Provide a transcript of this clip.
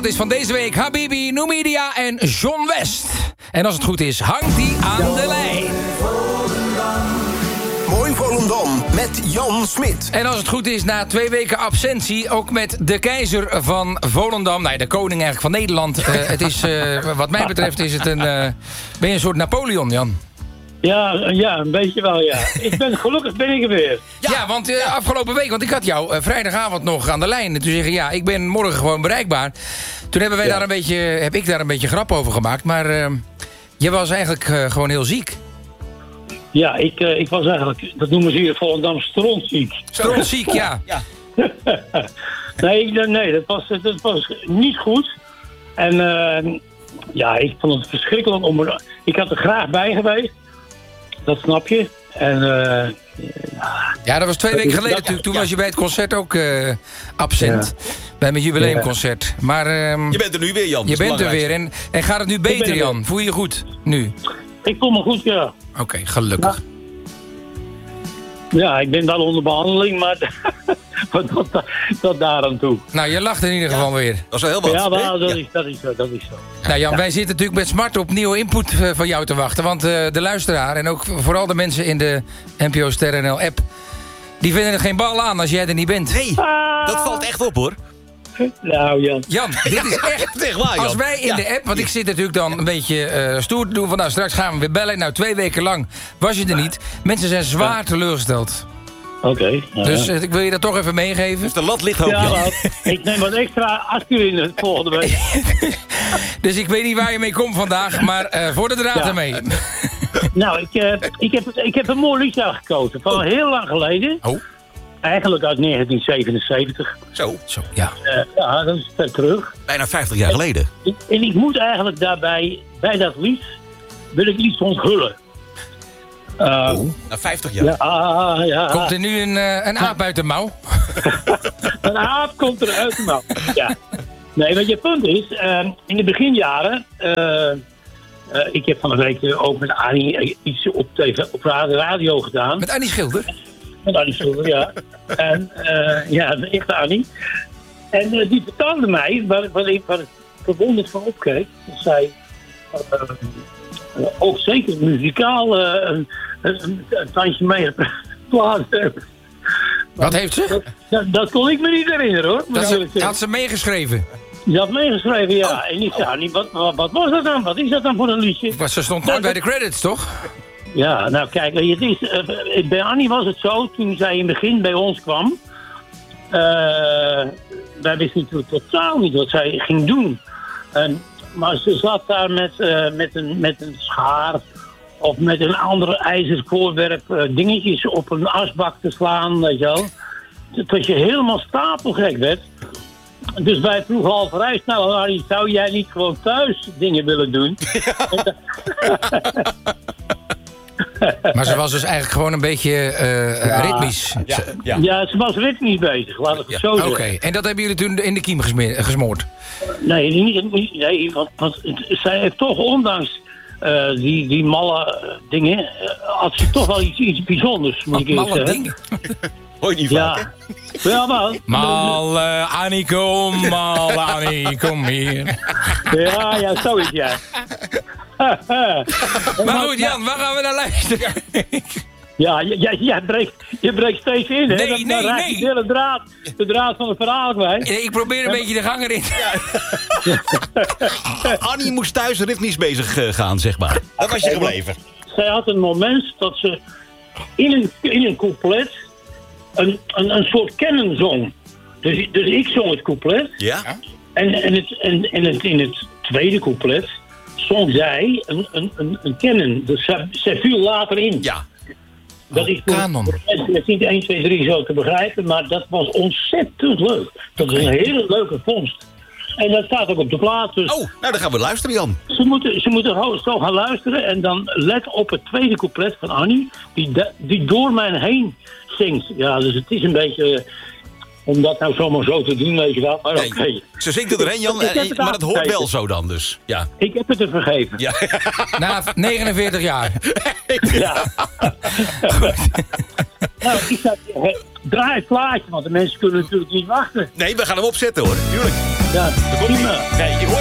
plaat is van deze week Habibi, Numidia en John West. En als het goed is, hangt die aan de lijn. Mooi Volendam met Jan Smit. En als het goed is, na 2 weken absentie... ook met de keizer van Volendam. Nee, de koning eigenlijk van Nederland. Het is, wat mij betreft is het een... ben je een soort Napoleon, Jan? Ja, een beetje wel, ja. Gelukkig ben ik er weer. Ja, want afgelopen week... want ik had jou vrijdagavond nog aan de lijn. En toen zeg je, ja, ik ben morgen gewoon bereikbaar. Toen hebben wij heb ik daar een beetje grap over gemaakt. Maar je was eigenlijk gewoon heel ziek. Ja, ik was eigenlijk... dat noemen ze hier Volendam strontziek. Strontziek, ja. Nee, dat was niet goed. En ik vond het verschrikkelijk. Ik had er graag bij geweest. Dat snap je. En, ja, dat was 2 weken geleden natuurlijk. Toen was je bij het concert ook absent. Ja. Bij mijn jubileumconcert. Maar, je bent er nu weer, Jan. Je bent er weer. En gaat het nu beter, Jan? Voel je je goed nu? Ik voel me goed, ja. Oké, gelukkig. Ja, ik ben wel onder behandeling, maar tot daar aan toe. Nou, je lacht in ieder geval weer. Dat is wel heel wat. Ja, maar dat is zo. Nou Jan, wij zitten natuurlijk met smart op nieuwe input van jou te wachten. Want de luisteraar en ook vooral de mensen in de NPO Ster NL app... die vinden er geen bal aan als jij er niet bent. Nee, dat valt echt op, hoor. Nou, Jan, dit is echt waar, Jan. Als wij in de app, want ik zit natuurlijk dan een beetje stoer te doen... van nou, straks gaan we weer bellen. Nou, 2 weken lang was je er niet. Mensen zijn zwaar teleurgesteld. Oké. Dus ik wil je dat toch even meegeven. Dus de lat ligt hoog, Jan. Ik neem wat extra aspirine de volgende week. Dus ik weet niet waar je mee komt vandaag, maar voor de draad ermee. Nou, ik heb een mooi liedje gekozen van heel lang geleden. Oh. Eigenlijk uit 1977. Zo, ja. Ja, dat is ver terug. Bijna 50 jaar geleden. En ik moet eigenlijk daarbij, bij dat lied, wil ik iets onthullen. Na 50 jaar. Ja. Komt er nu een aap uit de mouw? Een aap komt er uit de mouw. Ja. Nee, wat je punt is, in de beginjaren... ik heb van de week ook met Annie iets op de radio gedaan. Met Annie Schilder? Met Annie Schilder, ja. En de echte Annie. En die vertelde mij, waar ik verwonderd van opkeek, dat zij ook zeker muzikaal een tandje meegeplaatst hebben. Wat heeft ze? Dat kon ik me niet herinneren, hoor. Had ze meegeschreven? Je had meegeschreven, ja. En ik zei, wat was dat dan? Wat is dat dan voor een liedje? Maar ze stond nooit bij de credits, toch? Ja, nou kijk, het is, bij Annie was het zo, toen zij in het begin bij ons kwam... wij wisten natuurlijk totaal niet wat zij ging doen. Maar ze zat daar met een schaar of met een ander ijzeren voorwerp dingetjes op een asbak te slaan, weet je wel. Tot je helemaal stapelgek werd. Dus wij vroegen al vrij snel, Harry, zou jij niet gewoon thuis dingen willen doen? Maar ze was dus eigenlijk gewoon een beetje ritmisch. Ja, ze was ritmisch bezig, laat ik het zo zeggen. Oké, en dat hebben jullie toen in de kiem gesmoord? Nee, niet, want zij heeft toch, ondanks die malle dingen, had ze toch wel iets bijzonders, moet ik eerlijk zeggen. Malle dingen? Hoor je niet vaak, hè? Ja, wel. Malle Annie, kom hier. Ja, zoiets, ja. Maar goed, Jan, waar gaan we naar luisteren? Ja, je breekt steeds in, hè? Nee. De draad van het verhaal kwijt. Ik probeer een beetje de gang erin. Annie moest thuis ritmisch bezig gaan, zeg maar. Dat was je gebleven. Zij had een moment dat ze in een couplet een soort canon zong. Dus ik zong het couplet. Ja? En in het tweede couplet zong zij een canon. Dus zij viel later in. Ja. Dat is kanon. Het is niet 1, 2, 3 zo te begrijpen, maar dat was ontzettend leuk. Dat is een hele leuke vondst. En dat staat ook op de plaat. Dus nou dan gaan we luisteren, Jan. Ze moeten zo gaan luisteren en dan let op het tweede couplet van Annie, die door mij heen zingt. Ja, dus het is een beetje... om dat nou zomaar zo te doen, weet je wel. Maar oké. Ze zingt er doorheen, Jan, maar het hoort wel zo dan dus. Ja. Ik heb het er vergeven. Ja. Na 49 jaar. Ja. Nou, ik zou zeggen, draai het plaatje, want de mensen kunnen natuurlijk niet wachten. Nee, we gaan hem opzetten hoor, tuurlijk. Ja, prima. Nee, je hoort